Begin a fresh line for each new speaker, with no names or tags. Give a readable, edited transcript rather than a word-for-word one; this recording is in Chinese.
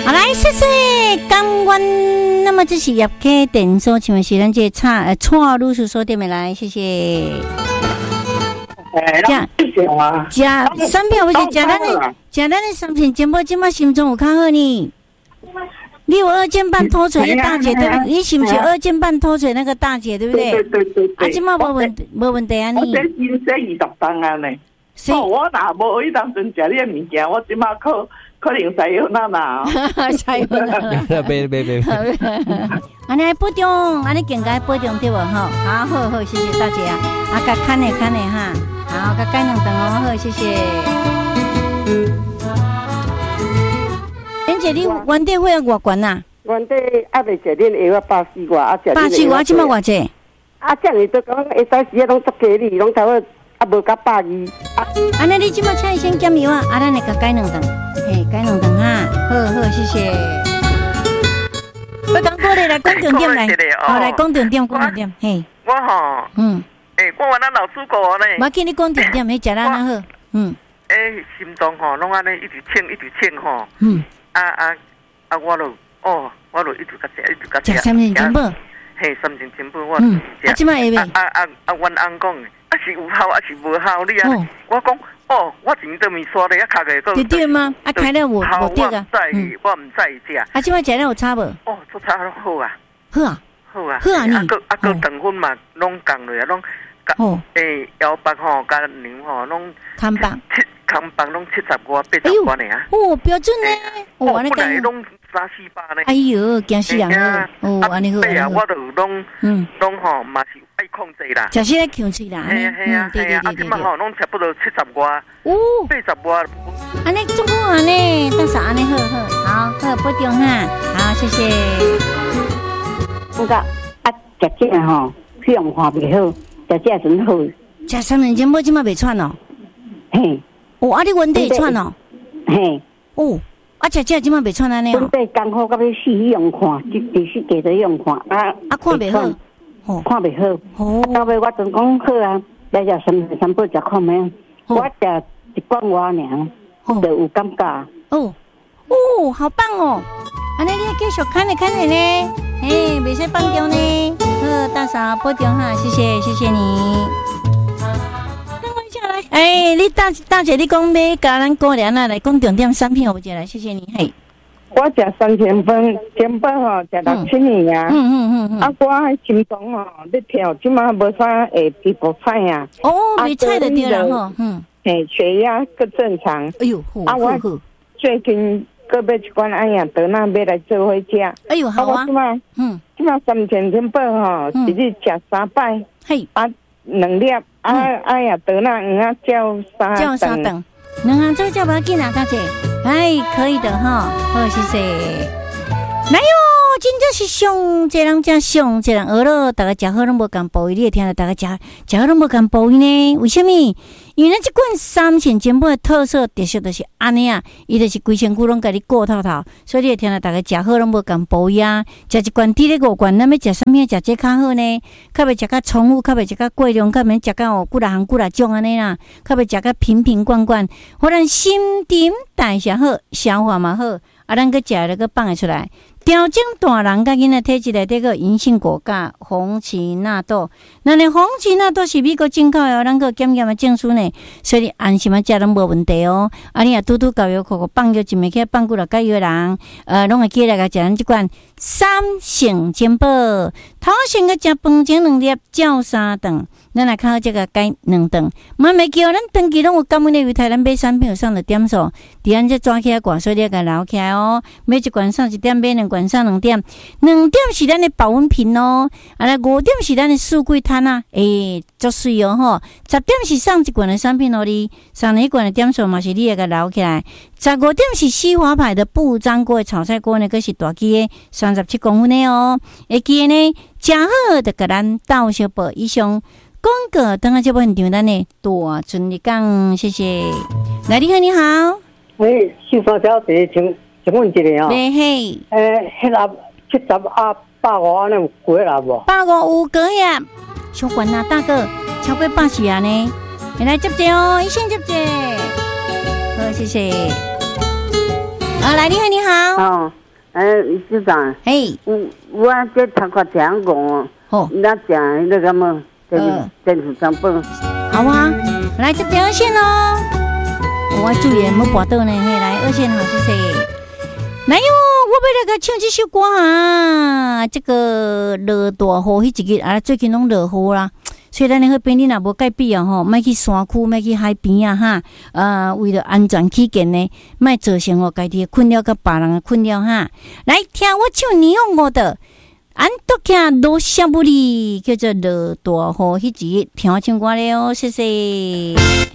好来，谢谢感恩。那么这是业界电所，请问是咱这蔡律师所点的来，谢谢。食产品，我是食咱的产品，节目今麦心中有较好呢。你有2件半脱水的大姐对不对？你是不是2件半脱水那个大姐对不对？
对。
啊，今麦无问题啊你。
我这薪水20档啊呢。我若无迄当阵食你的物件，我今麦可能使用哪哪。
使用哪？
别。
安尼保重，安尼更加保重对无吼？好，谢谢大姐啊！啊，甲看的哈，好，甲改2顿哦，好，谢谢。姐，你原地费偌悬呐？
原地还未食恁药140外，啊
140外，即摆偌济？
啊，这样都讲会使时啊，拢足价哩，拢差不多啊无到120。
安尼你即摆请先减药啊，啊，咱来甲改2顿，改2顿哈，好，谢谢。要讲过来来讲重点来，好来讲重点，嘿。
我吼，我原来老主顾呢。
我叫你讲重点，你食咱哪好？
心脏吼，拢安尼一直称吼。我就一直甲食，
食3件全部。
嘿，3件全部我食。
啊，即摆会未？
阮翁讲，是有效，是无效，你啊？我讲，我钱都未刷咧，卡个个。
对吗？啊，开了无对啊？
我毋知食。
啊，即摆食了有差无？
做差好啊。好啊，
你。
个糖分嘛，拢降落啊，拢。腰腹吼，甲牛吼，拢。
康棒
拢70外80外呢啊！
标准呢？安尼
讲。拢3、4百呢。
哎呦，惊死人了！安尼好。
我都拢吼嘛是爱控制啦。
就是咧控制啦。
对。即摆吼拢差不多70外，80外。
安尼中好安尼，到时安尼好，保重哈，好，谢谢。
我讲食这吼，用看袂好，食这真好。
食3年前即摆袂喘哦。
嘿。
啊，你原地喘哦？
嘿。
食即摆袂喘安尼哦。
原地刚好到要死用看，第四季都用看啊。
看袂好。
看袂好。到尾我总讲好啊，来食3宝食看咩？我食1罐外尔，就有感觉。
好棒哦！安尼你继续看咧呢，袂使放掉呢。好，大嫂保重哈，谢谢你。你大姐，你讲要甲咱过年来讲重点产品，我接来，谢谢你。嘿，
我食3000分，前本吼食6、7年啊。啊，我心脏吼咧跳，即马无啥会皮肤菜啊。
袂菜就对了吼。
血压个正常。
哎呦，
我最近个买一罐安养德那要来做伙食。
哎呦，好啊。
即马3000前本吼，一日食3摆。
嘿。
2粒，哎呀，得那叫3顿
，2项做叫不要紧啊，大姐，可以的哈，好，谢谢。来哟，真正是上这人真上这人饿了，大家食好拢无共补伊，你会听到大家食好拢无共补伊呢？为什么？因为咱这款3000前本的特色特色就是安尼啊，伊就是规身躯拢甲你顾透透，所以你会听到大家食好拢无共补伊啊。食一罐滴咧5罐，咱要食啥物？食这较好呢？较袂食较重复，较袂食较过量，较免食到几啦项几啦种安尼啦，较袂食较瓶瓶罐罐，互咱新陈代谢好，消化嘛好，啊，咱个食了个放会出来。调整大人甲囡仔体质内底个银杏果甲红荠纳豆，那呢红荠纳豆是美国进口的，咱个检验的证书呢，所以你安心啊食拢无问题哦。啊，你也拄拄教育课放药一暝起放几落解药人，拢会记来个食咱即款3成宝，头先个食饭前2粒，照3顿。咱来较好，这个改2顿，慢慢叫咱长期拢有感恩的维他咱买产品有上的点数，伫咱这抓起来挂，所以你要甲留起来哦。买一罐上1点，买2罐上2点，2点是咱的保温瓶哦，啊来5点是咱的四季摊啊，足水哦吼。10点是上1罐的产品哦，你上1罐的点数嘛是你要甲留起来。15点是西华牌的不粘锅的炒菜锅呢，佫是大支的37公分的哦，会记呢，食好就甲咱倒小宝以上。广告等下就不很丢咱呢，大顺利讲，谢谢。来，你好，你好。
秀芳小姐，请问一下哦。
嘿。
迄个70啊150安尼有过啦无
？150有过呀，小关啊，大哥，超过80啊呢。来接者哦，一线接者。好，谢谢。 来，你好，你好。
哦，局长，我这头壳讲讲哦，那讲那个么，这个政府上班。
好啊，来这条线哦。我注意没拔到呢，来二线好，谢谢。来哟，我要来个唱这首歌啊！这个落大雨迄一日啊，最近拢落雨啦。所以咱那边你若无介必要吼，莫去山区，莫去海边啊哈。为了安全起见呢，莫造成家己的困扰，甲别人的困扰哈。来听我唱你用我的安多卡罗夏布里，叫做落大雨迄一日，听我唱歌了哦，谢谢。